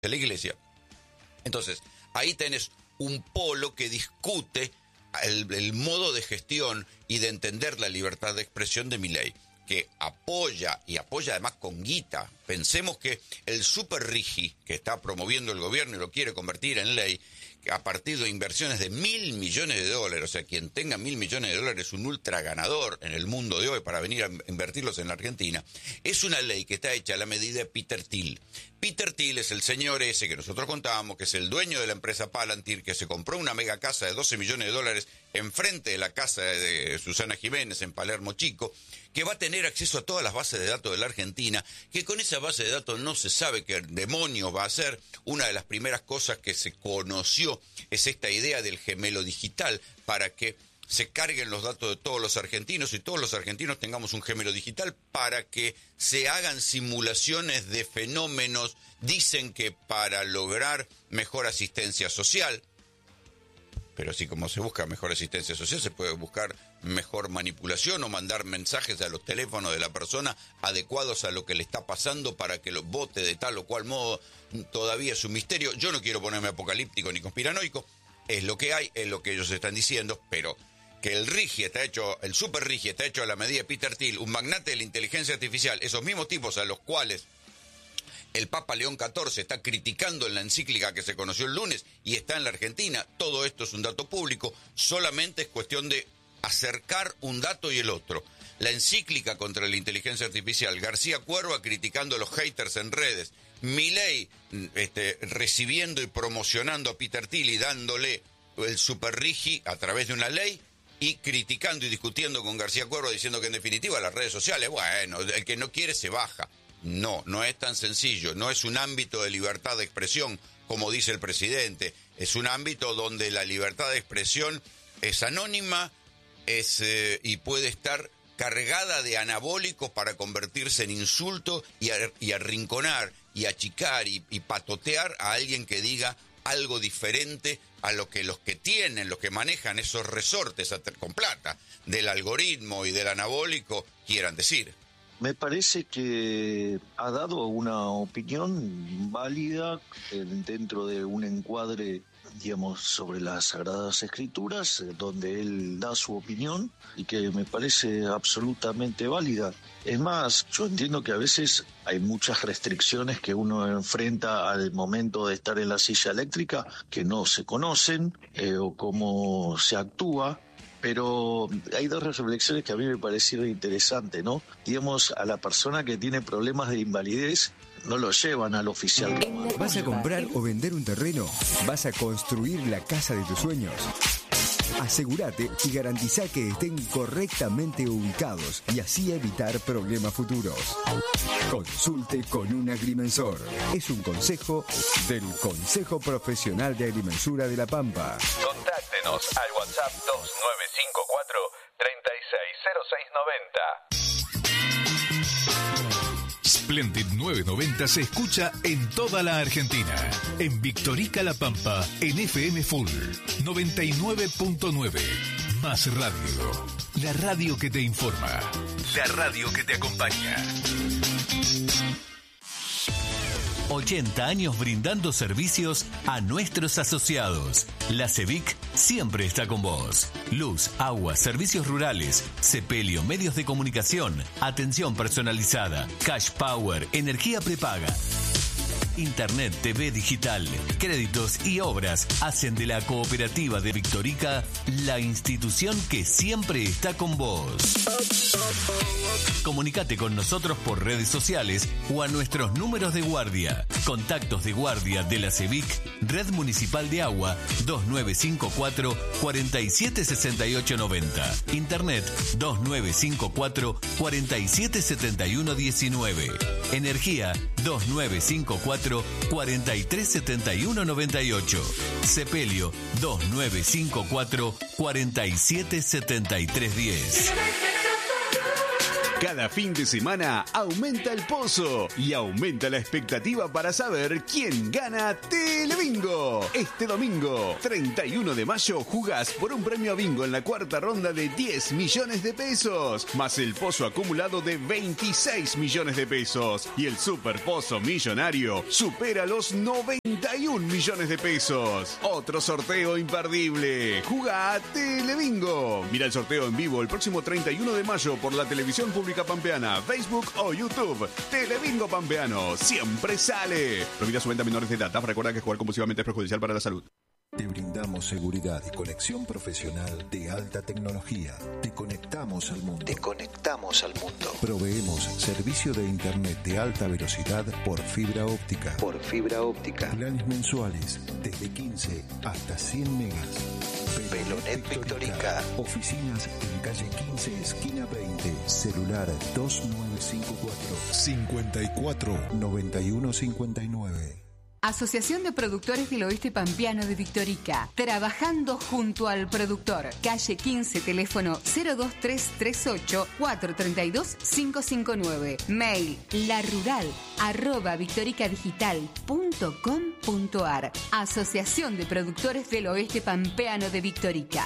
de la iglesia. Entonces, ahí tenés un polo que discute el modo de gestión y de entender la libertad de expresión de Milei, que apoya además con guita. Pensemos que el super RIGI que está promoviendo el gobierno y lo quiere convertir en ley, a partir de inversiones de $1.000 millones, o sea, quien tenga $1.000 millones es un ultra ganador en el mundo de hoy para venir a invertirlos en la Argentina, es una ley que está hecha a la medida de Peter Thiel. Peter Thiel es el señor ese que nosotros contábamos, que es el dueño de la empresa Palantir, que se compró una mega casa de $12 millones enfrente de la casa de Susana Jiménez en Palermo Chico, que va a tener acceso a todas las bases de datos de la Argentina, que con esa base de datos no se sabe qué demonios va a hacer. Una de las primeras cosas que se conoció es esta idea del gemelo digital, para que se carguen los datos de todos los argentinos y todos los argentinos tengamos un gemelo digital para que se hagan simulaciones de fenómenos. Dicen que para lograr mejor asistencia social, pero así como se busca mejor asistencia social, se puede buscar mejor manipulación o mandar mensajes a los teléfonos de la persona adecuados a lo que le está pasando para que lo vote de tal o cual modo. Todavía es un misterio. Yo no quiero ponerme apocalíptico ni conspiranoico. Es lo que hay, es lo que ellos están diciendo, pero que el RIGI está hecho, el super RIGI está hecho a la medida de Peter Thiel, un magnate de la inteligencia artificial, esos mismos tipos a los cuales el Papa León XIV está criticando en la encíclica que se conoció el lunes y está en la Argentina. Todo esto es un dato público, solamente es cuestión de acercar un dato y el otro. La encíclica contra la inteligencia artificial, García Cuerva criticando a los haters en redes, Milei recibiendo y promocionando a Peter Thiel y dándole el super RIGI a través de una ley, y criticando y discutiendo con García Cuerva diciendo que en definitiva las redes sociales, bueno, el que no quiere se baja. No, no es tan sencillo, no es un ámbito de libertad de expresión, como dice el presidente, es un ámbito donde la libertad de expresión es anónima, y puede estar cargada de anabólicos para convertirse en insulto y arrinconar y achicar y patotear a alguien que diga algo diferente a lo que los que tienen, los que manejan esos resortes con plata del algoritmo y del anabólico quieran decir. Me parece que ha dado una opinión válida dentro de un encuadre, digamos, sobre las Sagradas Escrituras, donde él da su opinión y que me parece absolutamente válida. Es más, yo entiendo que a veces hay muchas restricciones que uno enfrenta al momento de estar en la silla eléctrica que no se conocen o cómo se actúa. Pero hay dos reflexiones que a mí me parecieron interesantes, ¿no? Digamos, a la persona que tiene problemas de invalidez no lo llevan al oficial. ¿Vas a comprar o vender un terreno? ¿Vas a construir la casa de tus sueños? Asegúrate y garantiza que estén correctamente ubicados y así evitar problemas futuros. Consulte con un agrimensor. Es un consejo del Consejo Profesional de Agrimensura de La Pampa. Contáctenos al WhatsApp 2954 360690. Splendid 990 se escucha en toda la Argentina. En Victorica La Pampa, en FM Full 99.9. Más radio. La radio que te informa. La radio que te acompaña. 80 años brindando servicios a nuestros asociados. La CEVIC siempre está con vos. Luz, agua, servicios rurales, sepelio, medios de comunicación, atención personalizada, cash power, energía prepaga. Internet, TV digital, créditos y obras hacen de la cooperativa de Victorica la institución que siempre está con vos. Comunicate con nosotros por redes sociales o a nuestros números de guardia. Contactos de guardia de la CEVIC, Red Municipal de Agua 2954 476890. Internet 2954 477119. Energía 2954 437198. Sepelio 2954 477310. Cada fin de semana aumenta el pozo y aumenta la expectativa para saber quién gana Telebingo. Este domingo, 31 de mayo, jugás por un premio a bingo en la cuarta ronda de 10 millones de pesos, más el pozo acumulado de 26 millones de pesos. Y el super pozo millonario supera los 91 millones de pesos. Otro sorteo imperdible. Jugá a Telebingo. Mira el sorteo en vivo el próximo 31 de mayo por la televisión pública pampeana, Facebook o YouTube. Telebingo Pampeano siempre sale. Prohibida su venta a menores de edad. Recuerda que jugar compulsivamente es perjudicial para la salud. Te brindamos seguridad y conexión profesional de alta tecnología. Te conectamos al mundo. Proveemos servicio de internet de alta velocidad por fibra óptica. Planes mensuales desde 15 hasta 100 megas. Velonet Victorica. Oficinas en calle 15, esquina 20. Celular 2954 54 91 59. Asociación de Productores del Oeste Pampeano de Victorica. Trabajando junto al productor. Calle 15, teléfono 02338 432 559. Mail larural@victoricadigital.com.ar. Asociación de Productores del Oeste Pampeano de Victorica.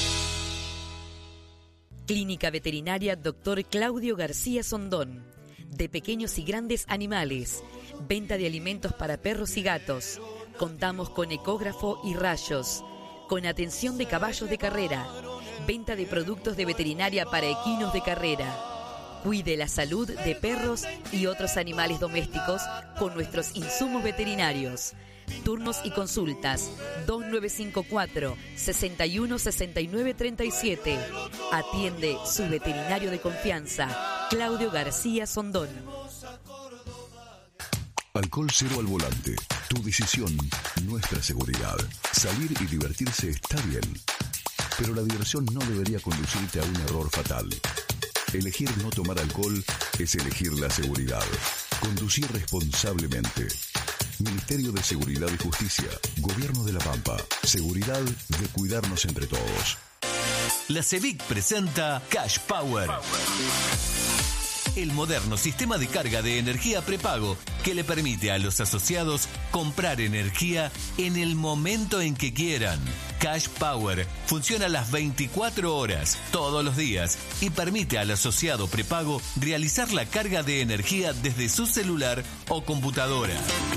Clínica Veterinaria Dr. Claudio García Sondón. De pequeños y grandes animales. Venta de alimentos para perros y gatos. Contamos con ecógrafo y rayos. Con atención de caballos de carrera. Venta de productos de veterinaria para equinos de carrera. Cuide la salud de perros y otros animales domésticos con nuestros insumos veterinarios. Turnos y consultas 2954 61 69 37. Atiende su veterinario de confianza, Claudio García Sondón. Alcohol cero al volante. Tu decisión, nuestra seguridad. Salir y divertirse está bien, pero la diversión no debería conducirte a un error fatal. Elegir no tomar alcohol es elegir la seguridad. Conducir responsablemente. Ministerio de Seguridad y Justicia. Gobierno de La Pampa. Seguridad de cuidarnos entre todos. La CEVIC presenta Cash Power. El moderno sistema de carga de energía prepago que le permite a los asociados comprar energía en el momento en que quieran. Cash Power funciona las 24 horas, todos los días, y permite al asociado prepago realizar la carga de energía desde su celular o computadora.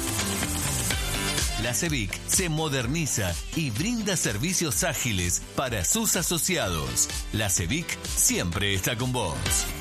La CEVIC se moderniza y brinda servicios ágiles para sus asociados. La CEVIC siempre está con vos.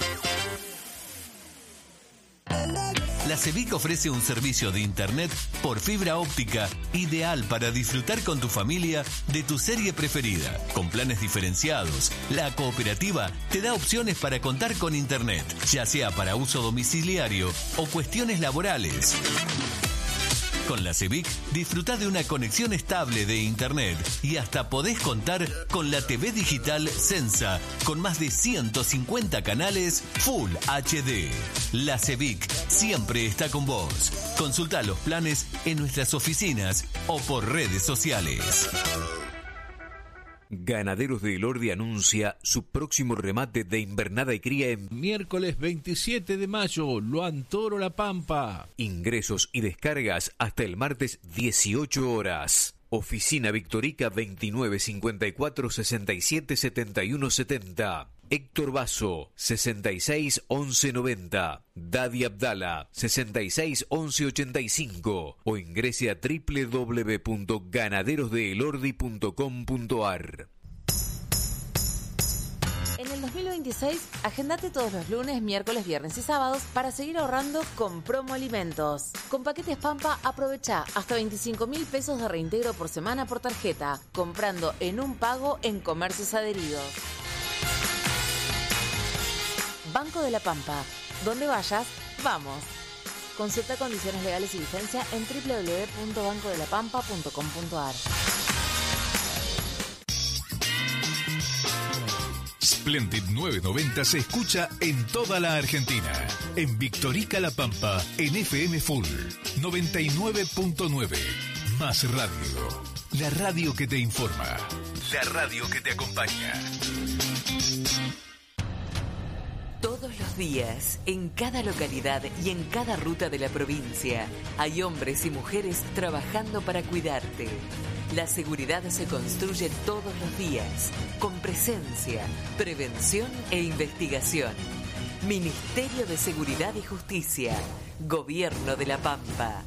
La CEVIC ofrece un servicio de internet por fibra óptica ideal para disfrutar con tu familia de tu serie preferida. Con planes diferenciados, la cooperativa te da opciones para contar con internet, ya sea para uso domiciliario o cuestiones laborales. Con la CEVIC disfrutá de una conexión estable de internet y hasta podés contar con la TV digital Sensa con más de 150 canales Full HD. La CEVIC siempre está con vos. Consultá los planes en nuestras oficinas o por redes sociales. Ganaderos de Elordi anuncia su próximo remate de invernada y cría en miércoles 27 de mayo, Luan Toro La Pampa. Ingresos y descargas hasta el martes 18 horas. Oficina Victorica 2954 67 71 70. Héctor Basso 66 11 90. Dadi Abdala 66 11 85. O ingrese a www.ganaderosdeelordi.com.ar. En el 2026, agendate todos los lunes, miércoles, viernes y sábados para seguir ahorrando con Promo Alimentos. Con paquetes Pampa, aprovecha hasta 25.000 pesos de reintegro por semana por tarjeta, comprando en un pago en comercios adheridos. Banco de la Pampa. Donde vayas, vamos. Consulta condiciones legales y vigencia en www.bancodelapampa.com.ar. Splendid 990 se escucha en toda la Argentina. En Victorica La Pampa, en FM Full 99.9. Más radio. La radio que te informa. La radio que te acompaña. Todos los días, en cada localidad y en cada ruta de la provincia, hay hombres y mujeres trabajando para cuidarte. La seguridad se construye todos los días, con presencia, prevención e investigación. Ministerio de Seguridad y Justicia, Gobierno de La Pampa.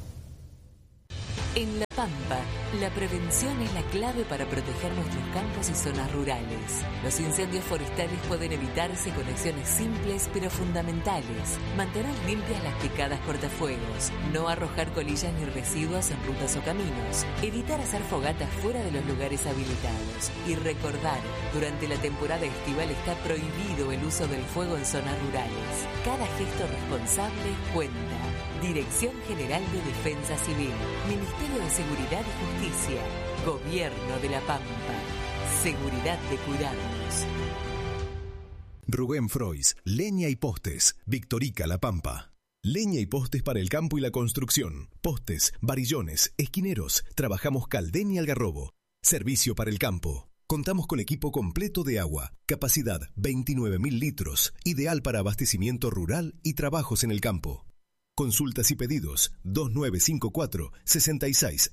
En La Pampa, la prevención es la clave para proteger nuestros campos y zonas rurales. Los incendios forestales pueden evitarse con acciones simples pero fundamentales. Mantener limpias las picadas cortafuegos, no arrojar colillas ni residuos en rutas o caminos, evitar hacer fogatas fuera de los lugares habilitados y recordar, durante la temporada estival está prohibido el uso del fuego en zonas rurales. Cada gesto responsable cuenta. Dirección General de Defensa Civil, Ministerio de Seguridad y Justicia, Gobierno de La Pampa. Seguridad de cuidarnos. Rubén Frois, Leña y Postes, Victorica La Pampa. Leña y postes para el campo y la construcción. Postes, varillones, esquineros. Trabajamos Caldén y Algarrobo. Servicio para el campo. Contamos con equipo completo de agua. Capacidad 29.000 litros. Ideal para abastecimiento rural y trabajos en el campo. Consultas y pedidos 2954 66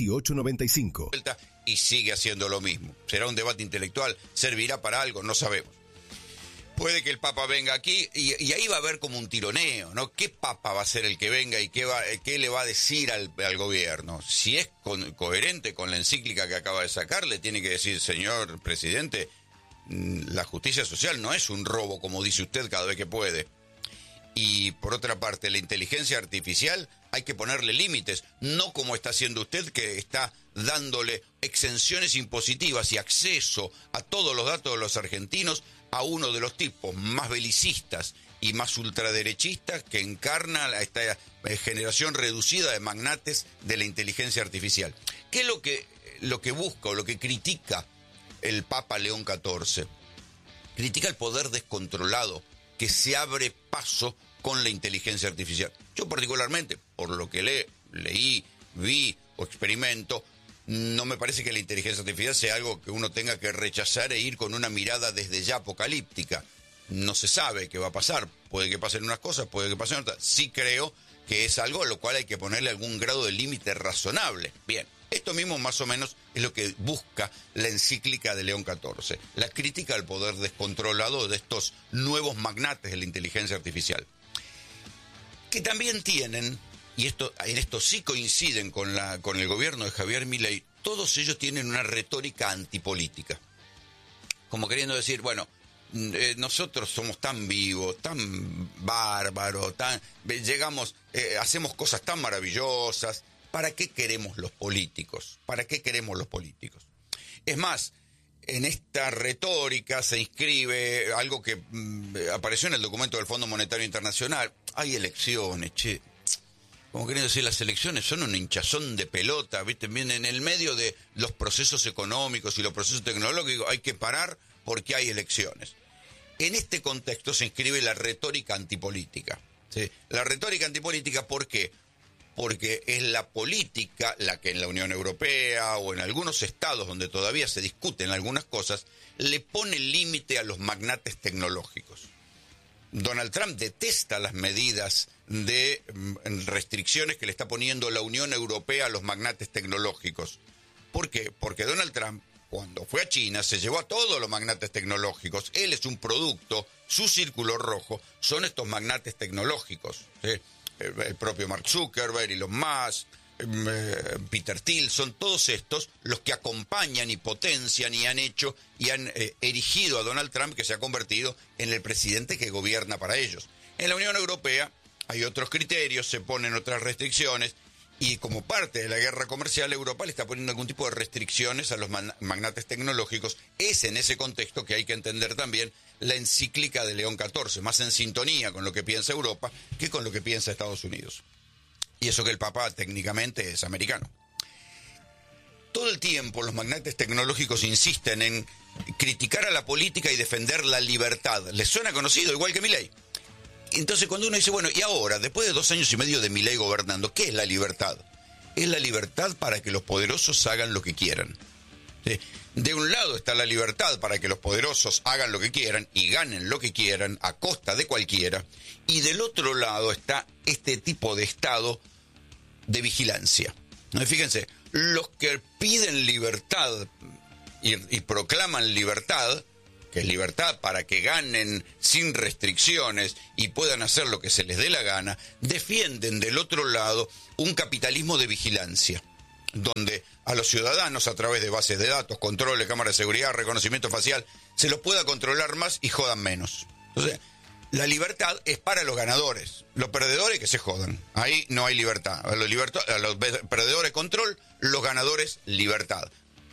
1895. Y sigue haciendo lo mismo. ¿Será un debate intelectual? ¿Servirá para algo? No sabemos. Puede que el Papa venga aquí y ahí va a haber como un tironeo, ¿no? ¿Qué Papa va a ser el que venga y qué le va a decir al gobierno? Si es coherente con la encíclica que acaba de sacar, le tiene que decir, señor presidente, la justicia social no es un robo, como dice usted cada vez que puede. Y por otra parte, la inteligencia artificial hay que ponerle límites, no como está haciendo usted, que está dándole exenciones impositivas y acceso a todos los datos de los argentinos a uno de los tipos más belicistas y más ultraderechistas que encarna a esta generación reducida de magnates de la inteligencia artificial. ¿Qué es lo que busca o lo que critica el Papa León XIV? Critica el poder descontrolado que se abre paso con la inteligencia artificial. Yo particularmente, por lo que leí, vi o experimento, no me parece que la inteligencia artificial sea algo que uno tenga que rechazar e ir con una mirada desde ya apocalíptica. No se sabe qué va a pasar. Puede que pasen unas cosas, puede que pasen otras. Sí creo que es algo a lo cual hay que ponerle algún grado de límite razonable. Bien, esto mismo más o menos es lo que busca la encíclica de León XIV. La crítica al poder descontrolado de estos nuevos magnates de la inteligencia artificial. Que también tienen, y en esto sí coinciden con el gobierno de Javier Milei, todos ellos tienen una retórica antipolítica. Como queriendo decir, bueno, nosotros somos tan vivos, tan bárbaros, llegamos, hacemos cosas tan maravillosas. ¿Para qué queremos los políticos? ¿Para qué queremos los políticos? Es más, en esta retórica se inscribe algo que apareció en el documento del Fondo Monetario Internacional. Hay elecciones, che. Como queriendo decir, las elecciones son un hinchazón de pelota, ¿viste? Vienen en el medio de los procesos económicos y los procesos tecnológicos. Hay que parar porque hay elecciones. En este contexto se inscribe la retórica antipolítica. ¿Sí? La retórica antipolítica, ¿por qué? Porque es la política la que en la Unión Europea o en algunos estados donde todavía se discuten algunas cosas, le pone límite a los magnates tecnológicos. Donald Trump detesta las medidas de restricciones que le está poniendo la Unión Europea a los magnates tecnológicos. ¿Por qué? Porque Donald Trump, cuando fue a China, se llevó a todos los magnates tecnológicos. Él es un producto, su círculo rojo son estos magnates tecnológicos, ¿sí? El propio Mark Zuckerberg, Elon Musk, Peter Thiel, son todos estos los que acompañan y potencian y han hecho y han erigido a Donald Trump, que se ha convertido en el presidente que gobierna para ellos. En la Unión Europea hay otros criterios, se ponen otras restricciones y como parte de la guerra comercial Europa le está poniendo algún tipo de restricciones a los magnates tecnológicos. Es en ese contexto que hay que entender también la encíclica de León XIV, más en sintonía con lo que piensa Europa que con lo que piensa Estados Unidos. Y eso que el Papa técnicamente es americano. Todo el tiempo los magnates tecnológicos insisten en criticar a la política y defender la libertad. ¿Les suena conocido? Igual que Milei. Entonces cuando uno dice, bueno, y ahora, después de 2 años y medio de Milei gobernando, ¿qué es la libertad? Es la libertad para que los poderosos hagan lo que quieran. ¿sí? De un lado está la libertad para que los poderosos hagan lo que quieran y ganen lo que quieran a costa de cualquiera, y del otro lado está este tipo de Estado de vigilancia. Fíjense, los que piden libertad y proclaman libertad, que es libertad para que ganen sin restricciones y puedan hacer lo que se les dé la gana, defienden del otro lado un capitalismo de vigilancia, donde a los ciudadanos, a través de bases de datos, controles, cámaras de seguridad, reconocimiento facial, se los pueda controlar más y jodan menos. Entonces, la libertad es para los ganadores. Los perdedores que se jodan. Ahí no hay libertad. A los perdedores control, los ganadores libertad.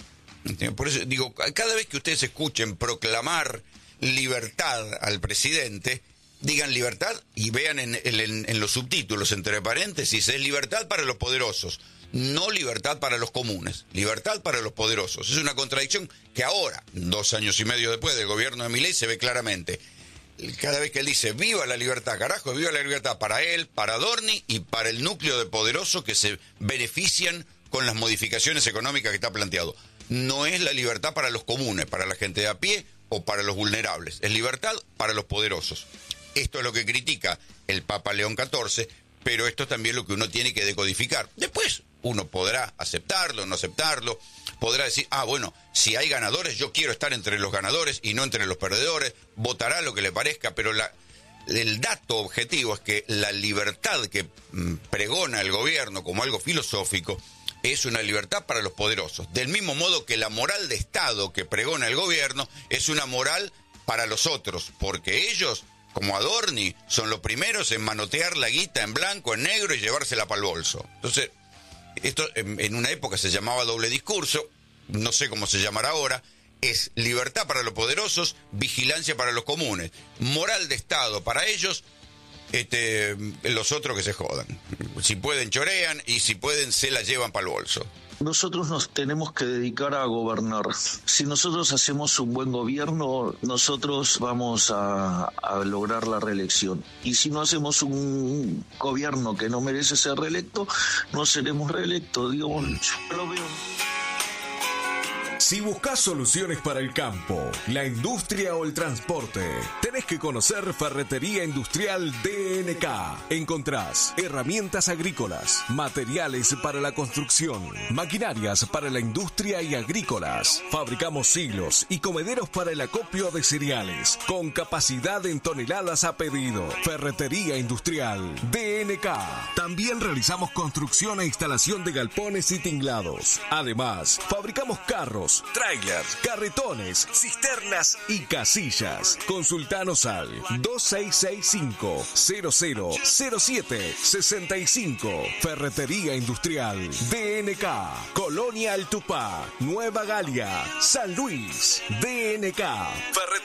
Por eso digo, cada vez que ustedes escuchen proclamar libertad al presidente, digan libertad y vean en los subtítulos, entre paréntesis, es libertad para los poderosos, no libertad para los comunes, libertad para los poderosos. Es una contradicción que ahora, 2 años y medio después del gobierno de Milei, se ve claramente. Cada vez que él dice viva la libertad, carajo, viva la libertad para él, para Adorni y para el núcleo de poderosos que se benefician con las modificaciones económicas que está planteado. No es la libertad para los comunes, para la gente de a pie o para los vulnerables. Es libertad para los poderosos. Esto es lo que critica el Papa León XIV, pero esto es también lo que uno tiene que decodificar. Después uno podrá aceptarlo, no aceptarlo, podrá decir, bueno, si hay ganadores, yo quiero estar entre los ganadores y no entre los perdedores, votará lo que le parezca, pero el dato objetivo es que la libertad que pregona el gobierno como algo filosófico es una libertad para los poderosos. Del mismo modo que la moral de Estado que pregona el gobierno es una moral para los otros, porque ellos, como Adorni, son los primeros en manotear la guita en blanco, en negro y llevársela para el bolso. Entonces, esto en una época se llamaba doble discurso, no sé cómo se llamará ahora, es libertad para los poderosos, vigilancia para los comunes, moral de Estado para ellos, los otros que se jodan. Si pueden chorean y si pueden se la llevan para el bolso. Nosotros nos tenemos que dedicar a gobernar. Si nosotros hacemos un buen gobierno, nosotros vamos a lograr la reelección. Y si no hacemos un gobierno que no merece ser reelecto, no seremos reelectos. Digamos, yo lo veo. Si buscas soluciones para el campo, la industria o el transporte, tenés que conocer Ferretería Industrial DNK. Encontrás herramientas agrícolas, materiales para la construcción, maquinarias para la industria y agrícolas. Fabricamos silos y comederos para el acopio de cereales, con capacidad en toneladas a pedido. Ferretería Industrial DNK. También realizamos construcción e instalación de galpones y tinglados. Además, fabricamos carros, trailers, carretones, cisternas y casillas. Consultanos al 2665-000765. Ferretería Industrial DNK. Colonia Altupá, Nueva Galia, San Luis. DNK.